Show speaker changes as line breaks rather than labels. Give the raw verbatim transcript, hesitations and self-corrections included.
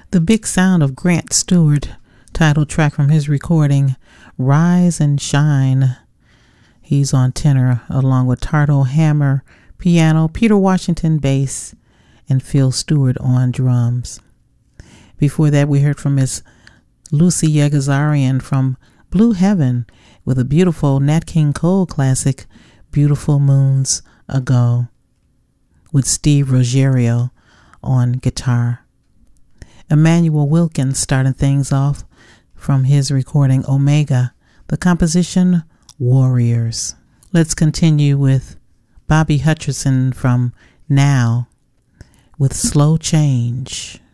The Big Sound of Grant Stewart, title track from his recording, Rise and Shine. He's on tenor, along with Tardo Hammer, piano, Peter Washington, bass, and Phil Stewart on drums. Before that, we heard from Miss Lucy Yegazarian from Blue Heaven with a beautiful Nat King Cole classic, Beautiful Moons Ago, with Steve Ruggiero on guitar. Emmanuel Wilkins starting things off from his recording Omega, the composition Warriors. Let's continue with Bobby Hutcherson from Now with Slow Change.